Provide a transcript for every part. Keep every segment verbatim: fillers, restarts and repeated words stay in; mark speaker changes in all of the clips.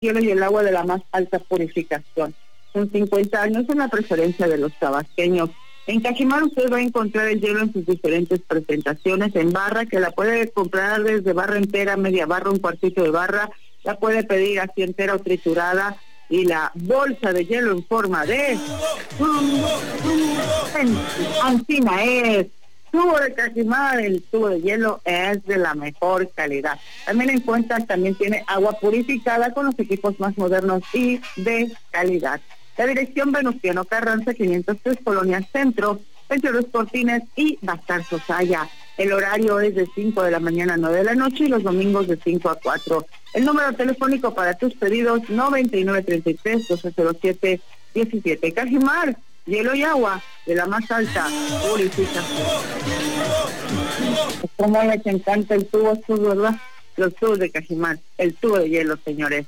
Speaker 1: hielo y el agua de la más alta purificación. Son cincuenta años en la preferencia de los tabasqueños. En Cajimar usted va a encontrar el hielo en sus diferentes presentaciones, en barra, que la puede comprar desde barra entera, media barra, un cuartito de barra, la puede pedir así entera o triturada, y la bolsa de hielo en forma de Ancina es tubo de Cajimar. El tubo de hielo es de la mejor calidad. También en cuenta, también tiene agua purificada con los equipos más modernos y de calidad. La dirección Venustiano Carranza quinientos tres, Colonia Centro, entre Los Cortines y Bazar Sosaya. El horario es de cinco de la mañana a nueve de la noche y los domingos de cinco a cuatro. El número telefónico para tus pedidos noventa y nueve treinta y tres, doce cero siete diecisiete. Cajimar, hielo y agua de la más alta purificación. Como les encanta el tubo azul, ¿verdad? Los tubos de Cajimar, el tubo de hielo, señores.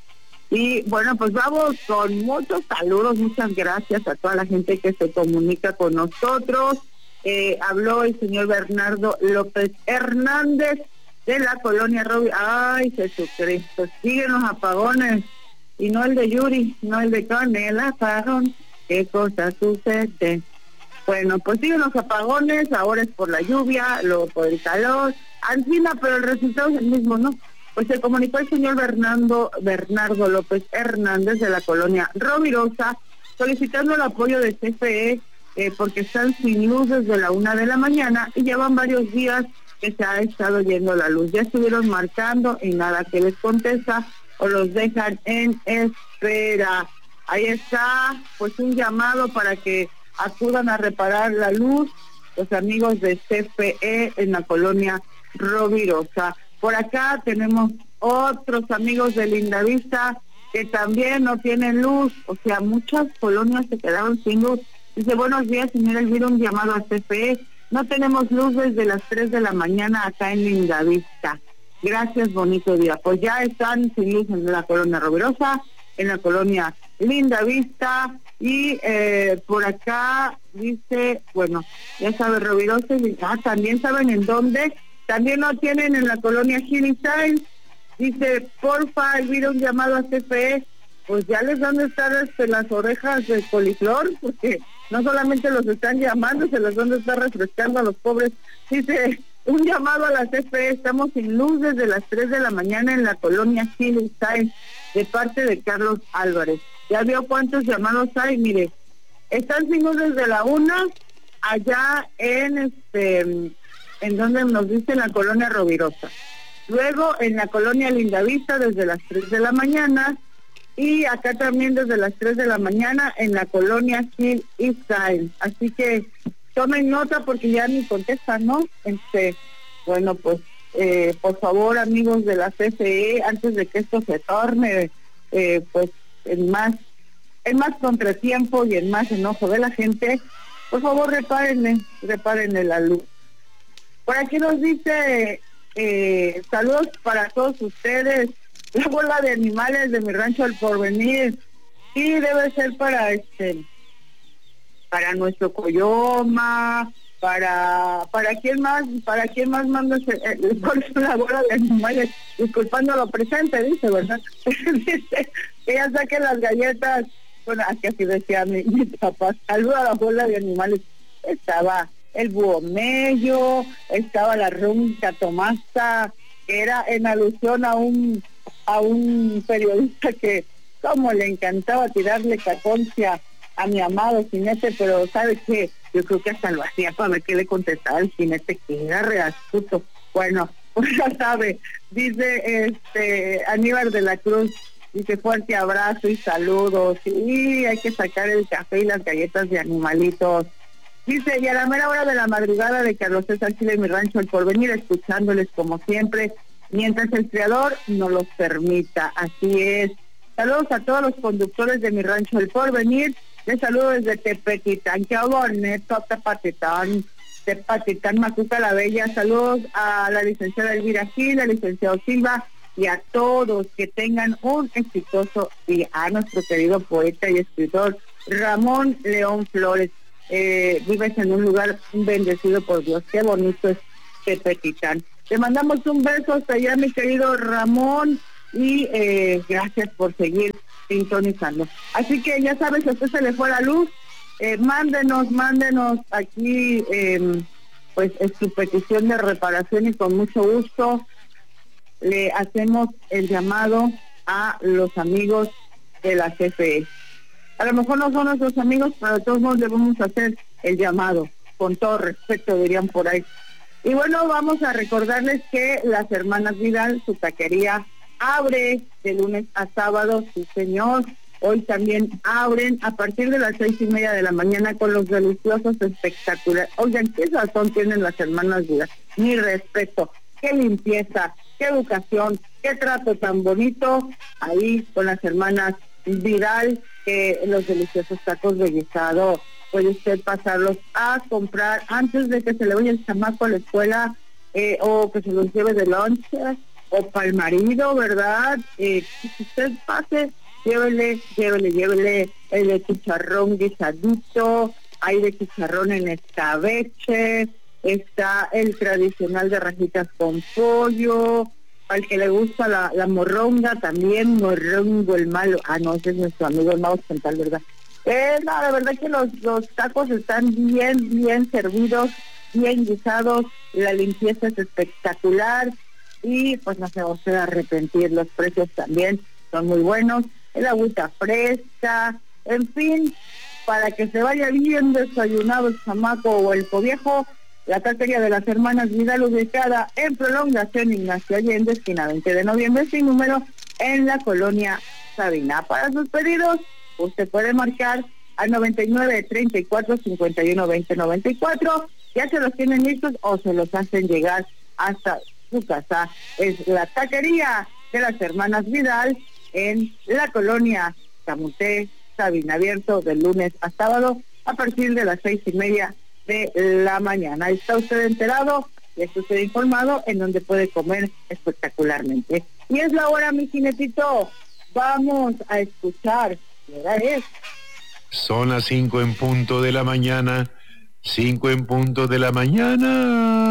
Speaker 1: Y bueno, pues vamos con muchos saludos, muchas gracias a toda la gente que se comunica con nosotros. Eh, habló el señor Bernardo López Hernández de la colonia Robi. Ay, Jesucristo, siguen los apagones, y no el de Yuri, no el de Canela, apagón, qué cosa sucede. Bueno, pues siguen los apagones, ahora es por la lluvia, luego por el calor, encima, pero el resultado es el mismo, ¿no? Pues se comunicó el señor Bernardo, Bernardo López Hernández de la colonia Rovirosa, solicitando el apoyo de C F E, eh, porque están sin luz desde la una de la mañana y llevan varios días que se ha estado yendo la luz. Ya estuvieron marcando y nada que les contesta o los dejan en espera. Ahí está, pues un llamado para que acudan a reparar la luz los amigos de C F E en la colonia Rovirosa. Por acá tenemos otros amigos de Lindavista que también no tienen luz, o sea, muchas colonias se quedaron sin luz. Dice, buenos días, señora Elvira, un llamado a C F E. No tenemos luz desde las tres de la mañana acá en Lindavista. Gracias, bonito día. Pues ya están sin luz en la colonia Rovirosa, en la colonia Lindavista, y eh, por acá dice, bueno, ya sabe, Rovirosa, ah, también saben en dónde. También no tienen en la colonia Hillside. Dice, porfa, Elvira, un llamado a C F E. Pues ya les van a estar este, las orejas de coliflor, porque no solamente los están llamando, se los van a estar refrescando a los pobres. Dice, un llamado a la C F E, estamos sin luz desde las tres de la mañana en la colonia Hillside, de parte de Carlos Álvarez. Ya vio cuántos llamados hay, mire, están sin luz desde la una, allá en este... en donde nos dice la colonia Rovirosa. Luego en la colonia Lindavista desde las tres de la mañana, y acá también desde las tres de la mañana en la colonia Hill Eastside. Así que tomen nota porque ya ni contestan, ¿no? Este, bueno, pues eh, por favor, amigos de la C F E, antes de que esto se torne eh, pues en más, en más contratiempo y en más enojo de la gente, por favor repárenle, repárenle la luz. Por aquí nos dice, eh, saludos para todos ustedes, la bola de animales de mi rancho El Porvenir. Sí, debe ser para este, para nuestro Coyoma, para, para quién más, para quién más manda eh, la bola de animales, disculpando lo presente, dice, ¿verdad? Dice que ya saquen las galletas, bueno, aquí así decía mi, mi papá, saluda a la bola de animales. Estaba el búho mello, estaba la runca Tomasa, que era en alusión a un a un periodista que como le encantaba tirarle caconcia a mi amado jinete, pero ¿sabe qué? Yo creo que hasta lo hacía para ver qué le contestaba el jinete, que era re astuto. Bueno, pues ya sabe, dice este Aníbal de la Cruz, dice fuerte abrazo y saludos, y hay que sacar el café y las galletas de animalitos. Dice, y a la mera hora de la madrugada de Carlos César Chile, mi rancho El Porvenir, escuchándoles como siempre, mientras el Creador nos los permita. Así es. Saludos a todos los conductores de mi rancho El Porvenir. Les saludo desde Tepequitán, qué bonito, Tepatitán, Tepatitán, Macuca la Bella. Saludos a la licenciada Elvira Gil, al licenciado Silva, y a todos que tengan un exitoso día. A nuestro querido poeta y escritor Ramón León Flores. Eh, vives en un lugar bendecido por Dios, qué bonito es Tepequitán. Te mandamos un beso hasta allá, mi querido Ramón, y eh, gracias por seguir sintonizando. Así que ya sabes, si a usted se le fue la luz, eh, mándenos, mándenos aquí eh, pues es su petición de reparación y con mucho gusto le hacemos el llamado a los amigos de la C F E. A lo mejor no son nuestros amigos, pero de todos modos debemos hacer el llamado, con todo respeto dirían por ahí. Y bueno, vamos a recordarles que las hermanas Vidal, su taquería, abre de lunes a sábado, sí señor. Hoy también abren a partir de las seis y media de la mañana con los deliciosos espectaculares. Oigan, qué sazón tienen las hermanas Vidal. Mi respeto, qué limpieza, qué educación, qué trato tan bonito ahí con las hermanas Vidal, que los deliciosos tacos de guisado puede usted pasarlos a comprar antes de que se le vaya el chamaco a la escuela eh, o que se los lleve de lunch o para el marido, ¿verdad? Eh, si usted pase, llévele, llévele, llévele el de chicharrón guisadito, hay de chicharrón en escabeche, está el tradicional de rajitas con pollo, al que le gusta la, la morronga también, morrongo el malo, ah no, ese es nuestro amigo el Mau Chantal, ¿verdad? Eh, no, la verdad que los, los tacos están bien, bien servidos, bien guisados, la limpieza es espectacular y pues no se va a usted a arrepentir, los precios también son muy buenos, el agüita fresca, en fin, para que se vaya bien desayunado el chamaco o el poviejo. La taquería de las hermanas Vidal, ubicada en Prolongación Ignacio Allende, esquina veinte de noviembre, sin número, en la colonia Sabina. Para sus pedidos, usted puede marcar al noventa y nueve, treinta y cuatro, cincuenta y uno, veinte, noventa y cuatro. Ya se los tienen listos o se los hacen llegar hasta su casa. Es la taquería de las hermanas Vidal en la colonia Camuté, Sabina, abierto de lunes a sábado a partir de las seis y media de la mañana. Está usted enterado y está usted informado en donde puede comer espectacularmente. Y es la hora, mi jinetito. Vamos a escuchar. ¿Qué hora es?
Speaker 2: Son las cinco en punto de la mañana. Cinco en punto de la mañana.